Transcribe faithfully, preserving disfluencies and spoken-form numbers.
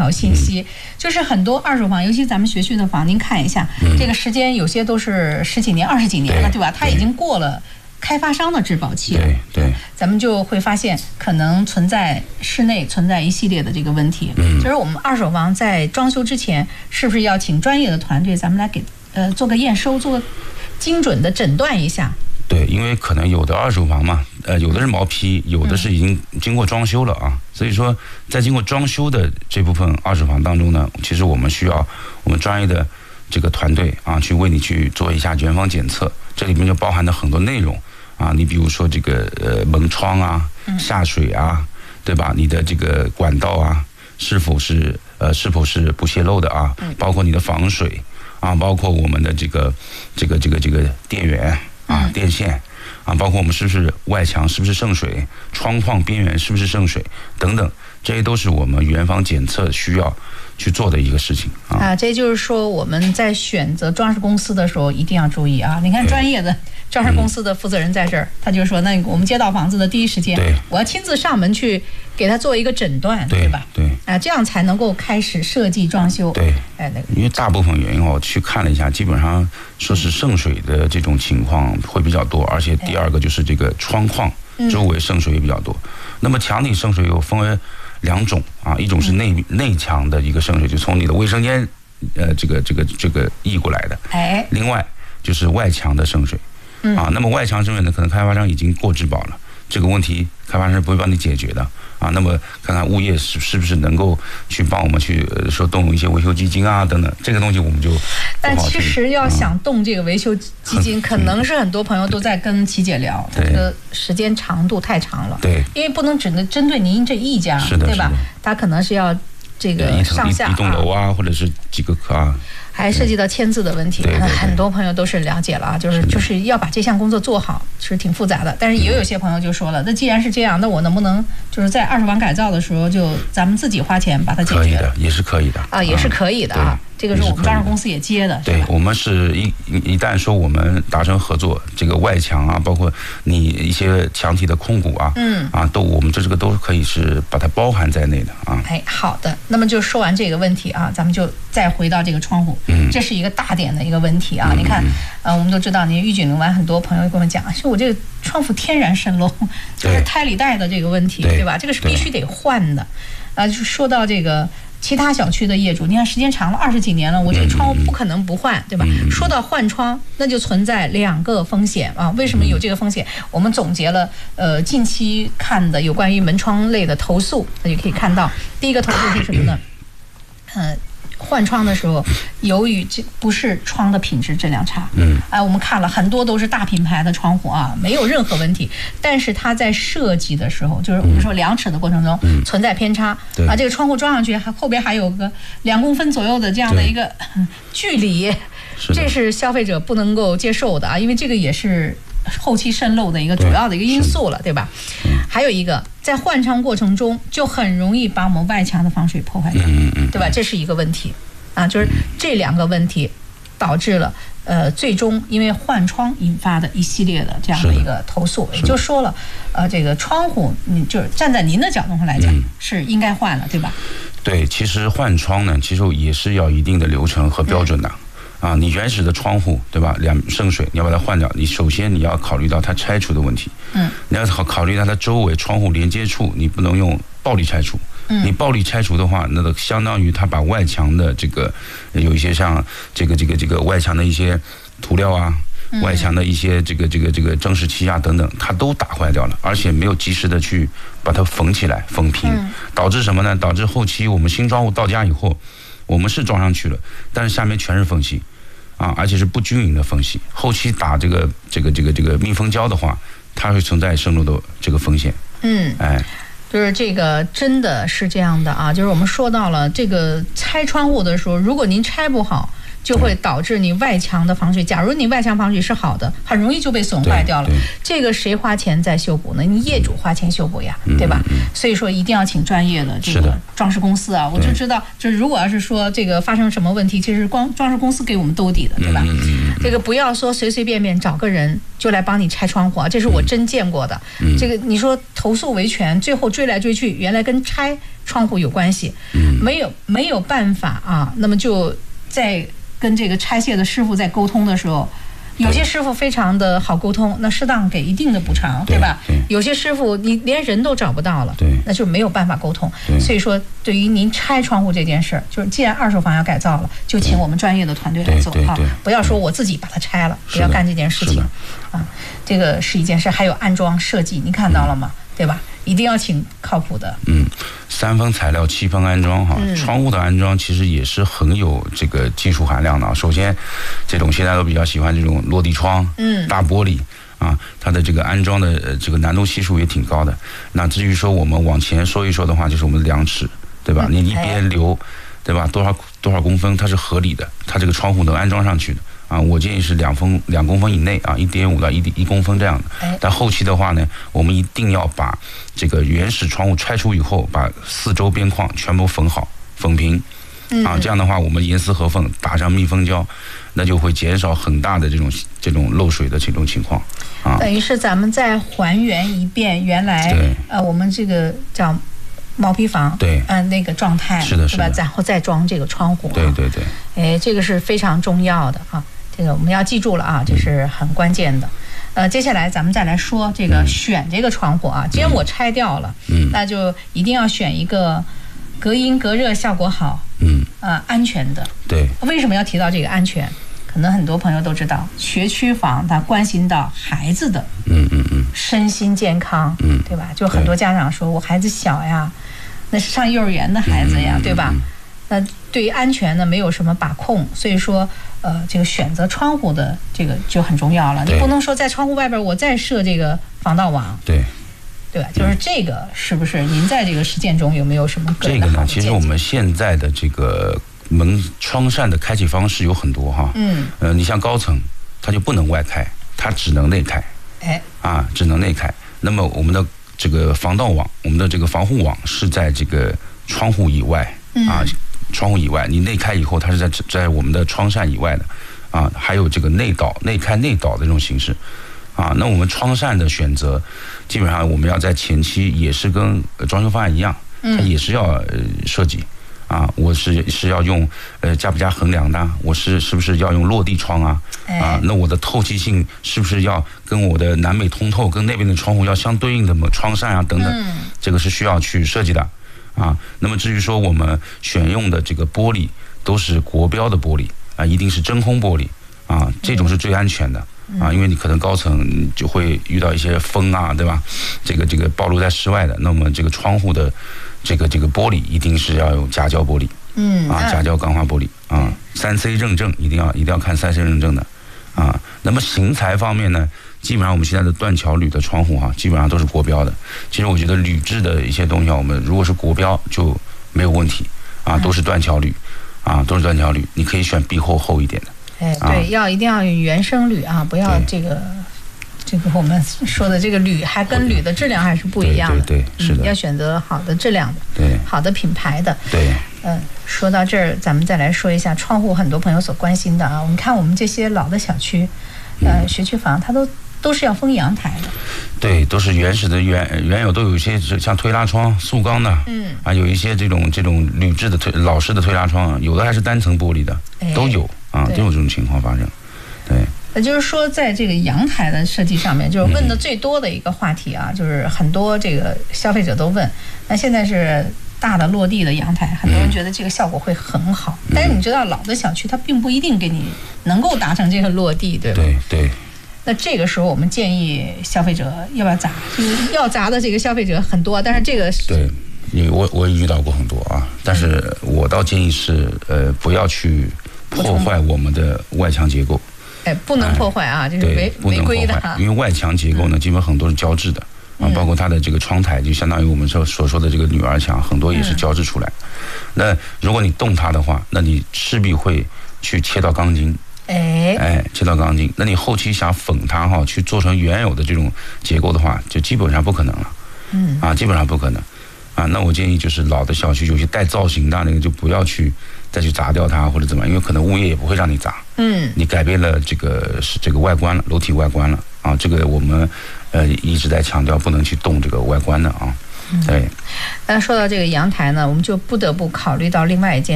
条信息，就是很多二手房，尤其咱们学区的房，您看一下，这个时间有些都是十几年、二十几年了，对吧？它已经过了开发商的质保期了， 对对， 咱们就会发现可能存在室内存在一系列的这个问题。嗯，就是我们二手房在装修之前，是不是要请专业的团队，咱们来给呃做个验收，做个精准的诊断一下？ 对，因为可能有的二手房嘛，呃，有的是毛坯，有的是已经经过装修了啊，所以说在经过装修的这部分二手房当中呢，其实我们需要我们专业的这个团队啊，去为你去做一下原房检测，这里面就包含了很多内容啊，你比如说这个呃门窗啊、下水啊，对吧？你的这个管道啊，是否是呃是否是不泄漏的啊？包括你的防水啊，包括我们的这个这个这个这个电源。啊，电线啊，包括我们是不是外墙是不是渗水，窗框边缘是不是渗水等等，这些都是我们原房检测需要去做的一个事情啊。 啊，这就是说我们在选择装饰公司的时候一定要注意啊。你看专业的装饰公司的负责人在这儿，嗯、他就说，那我们接到房子的第一时间，我要亲自上门去给他做一个诊断，对, 对吧？ 对， 啊，这样才能够开始设计装修。 对， 哎，那个， 因为大部分原因我去看了一下，基本上说是渗水的这种情况会比较多，而且第二个就是这个窗框周围渗水也比较多。嗯、那么墙体渗水又分为两种啊，一种是内、嗯、内墙的一个渗水，就从你的卫生间呃这个这个这个溢过来的。哎，另外就是外墙的渗水。嗯、啊，那么外墙渗水呢，可能开发商已经过质保了，这个问题开发商不会帮你解决的啊。那么看看物业是是不是能够去帮我们去、呃、说动用一些维修基金啊等等，这个东西我们就。 但其实要想动这个维修基金，嗯、可能是很多朋友都在跟琪姐聊，这个时间长度太长了。对，因为不能只能针对您这一家，对吧？他可能是要这个上下一栋楼啊，或者是几个啊。 还涉及到签字的问题，很多朋友都是了解了啊，就是就是要把这项工作做好，是挺复杂的。但是也有些朋友就说了，那既然是这样，那我能不能就是在二手房改造的时候，就咱们自己花钱把它解决？ 可以的，也是可以的啊，也是可以的啊。这个是我们装饰公司也接的， 对，我们是一一旦说我们达成合作，这个外墙啊，包括你一些墙体的控股啊，嗯，啊，都我们这这个都可以是把它包含在内的啊。 哎，好的，那么就说完这个问题啊，咱们就再回到这个窗户，嗯，这是一个大点的一个问题啊。嗯、你看，呃，我们都知道，你预警完很多朋友跟我们讲，说我这个窗户天然渗漏，就是胎里带的这个问题， 对, 对吧？这个是必须得换的，啊，就是说到这个。其他小区的业主，你看时间长了二十几年了，我这个窗户不可能不换，对吧？说到换窗，那就存在两个风险啊。为什么有这个风险？我们总结了呃近期看的有关于门窗类的投诉，那就可以看到，第一个投诉是什么呢？嗯、呃。换窗的时候，由于这不是窗的品质质量差，嗯，哎、呃，我们看了很多都是大品牌的窗户啊，没有任何问题，但是它在设计的时候，就是我们说量尺的过程中、嗯、存在偏差，啊，这个窗户装上去还后边还有个两公分左右的这样的一个距离，这是消费者不能够接受的啊，因为这个也是后期渗漏的一个主要的一个因素了， 对, 对吧？嗯、还有一个，在换窗过程中就很容易把我们外墙的防水破坏掉，嗯嗯、对吧？这是一个问题啊，就是这两个问题导致了呃最终因为换窗引发的一系列的这样的一个投诉，也就说了，呃，这个窗户，你就是站在您的角度上来讲、嗯、是应该换了，对吧？ 对，其实换窗呢，其实也是要一定的流程和标准的。嗯啊，你原始的窗户对吧？两渗水，你要把它换掉。你首先你要考虑到它拆除的问题，嗯，你要考考虑到它周围窗户连接处，你不能用暴力拆除。嗯，你暴力拆除的话，那个相当于它把外墙的这个有一些像这个这个这个外墙的一些涂料啊，嗯、外墙的一些这个这个这个正时漆啊等等，它都打坏掉了，而且没有及时的去把它缝起来、缝平，嗯、导致什么呢？导致后期我们新窗户到家以后。我们是装上去了，但是下面全是缝隙，啊，而且是不均匀的缝隙。后期打这个这个这个这个密封胶的话，它会存在渗漏的这个风险。嗯，哎， 就是这个真的是这样的啊，就是我们说到了这个拆窗户的时候，如果您拆不好， 就会导致你外墙的防水。假如你外墙防水是好的，很容易就被损坏掉了。这个谁花钱在修补呢？你业主花钱修补呀，对吧？所以说一定要请专业的这个装饰公司啊。我就知道，就是如果要是说这个发生什么问题，其实光装饰公司给我们兜底的，对吧？这个不要说随随便便找个人就来帮你拆窗户啊，这是我真见过的。这个你说投诉维权，最后追来追去，原来跟拆窗户有关系，没有没有办法啊，那么就在跟这个拆卸的师傅在沟通的时候，有些师傅非常的好沟通，那适当给一定的补偿，对吧？有些师傅你连人都找不到了，那就没有办法沟通。所以说，对于您拆窗户这件事儿，就是既然二手房要改造了，就请我们专业的团队来做啊，不要说我自己把它拆了，不要干这件事情啊。这个是一件事，还有安装设计，您看到了吗？对吧？一定要请靠谱的。 嗯，三分材料，七分安装哈。嗯、窗户的安装其实也是很有这个技术含量的。首先，这种现在都比较喜欢这种落地窗，嗯，大玻璃啊，它的这个安装的这个难度系数也挺高的。那至于说我们往前说一说的话，就是我们的量尺，对吧？嗯、你一边留，对吧？多少多少公分，它是合理的，它这个窗户能安装上去的。啊，我建议是两分两公分以内啊，一点五到一一公分这样的。但后期的话呢，我们一定要把这个原始窗户拆除以后，把四周边框全部缝好、缝平。啊，这样的话，我们严丝合缝，打上密封胶，那就会减少很大的这种这种漏水的这种情况。啊， 等于是咱们再还原一遍原来呃我们这个叫毛坯房， 对， 嗯、呃，那个状态， 是的， 是吧？然后再装这个窗户、啊， 对对对， 哎，这个是非常重要的啊。这个我们要记住了啊，这是很关键的。呃，接下来咱们再来说这个选这个窗户啊。既然我拆掉了，嗯，那就一定要选一个隔音隔热效果好，嗯，呃，安全的。 对。 为什么要提到这个安全？可能很多朋友都知道，学区房它关心到孩子的，嗯嗯嗯，身心健康，嗯，对吧？就很多家长说我孩子小呀，那是上幼儿园的孩子呀，对吧？那对于安全呢，没有什么把控，所以说，呃，这个选择窗户的这个就很重要了。你不能说在窗户外边我再设这个防盗网， 对， 对吧？就是这个是不是？您在这个实践中有没有什么个人的好的见解？ 这个呢，其实我们现在的这个门窗扇的开启方式有很多哈，嗯，呃，你像高层，它就不能外开，它只能内开，哎，啊，只能内开。那么我们的这个防盗网，我们的这个防护网是在这个窗户以外，啊。窗户以外，你内开以后，它是在在我们的窗扇以外的，啊，还有这个内导、内开、内导的这种形式，啊，那我们窗扇的选择，基本上我们要在前期也是跟装修方案一样，它也是要呃设计，啊，我是是要用呃加不加横梁的，我是是不是要用落地窗啊？啊，那我的透气性是不是要跟我的南北通透跟那边的窗户要相对应的窗扇啊等等，这个是需要去设计的。啊，那么至于说我们选用的这个玻璃都是国标的玻璃啊，一定是真空玻璃啊，这种是最安全的啊，因为你可能高层就会遇到一些风啊，对吧？这个这个暴露在室外的，那么这个窗户的这个这个玻璃一定是要有夹胶玻璃，嗯啊，夹胶钢化玻璃啊，三 C 认证一定要一定要看三 C 认证的啊。那么型材方面呢？基本上我们现在的断桥铝的窗户哈、啊，基本上都是国标的。其实我觉得铝制的一些东西啊，我们如果是国标就没有问题啊，都是断桥铝啊，都是断桥铝。你可以选壁厚厚一点的。 哎，对，啊、要一定要用原生铝啊，不要这个这个我们说的这个铝，还跟铝的质量还是不一样的。 对 对, 对，是的、嗯， 要选择好的质量的， 对， 好的品牌的。 对， 嗯，说到这儿，咱们再来说一下窗户，很多朋友所关心的啊。我们看我们这些老的小区，呃，学区房，它都。都是要封阳台的， 对，都是原始的原原有都有一些像推拉窗、塑钢的，嗯，啊，有一些这种这种铝制的推老式的推拉窗，有的还是单层玻璃的，哎、都有啊，都有这种情况发生。对， 也就是说，在这个阳台的设计上面，就是问的最多的一个话题啊，嗯、就是很多这个消费者都问，那现在是大的落地的阳台，很多人觉得这个效果会很好，嗯、但是你知道，老的小区它并不一定给你能够达成这个落地，对吧？ 对对。 那这个时候，我们建议消费者要不要砸？就是要砸的这个消费者很多，但是这个对，你我我也遇到过很多啊。但是我倒建议是，呃，不要去破坏我们的外墙结构。 哎，不能破坏啊，这是违违规的哈。 因为外墙结构呢，基本很多是胶质的啊，包括它的这个窗台，就相当于我们所所说的这个女儿墙，很多也是胶质出来。那如果你动它的话，那你势必会去切到钢筋。 哎哎，切到钢筋，那你后期想缝它哈，去做成原有的这种结构的话，就基本上不可能了。 嗯啊，基本上不可能。啊，那我建议就是老的小区有些带造型的那个就不要去再去砸掉它或者怎么样，因为可能物业也不会让你砸。 嗯， 你改变了这个是这个外观了，楼体外观了啊，这个我们呃一直在强调不能去动这个外观的啊。对。 那说到这个阳台呢，我们就不得不考虑到另外一件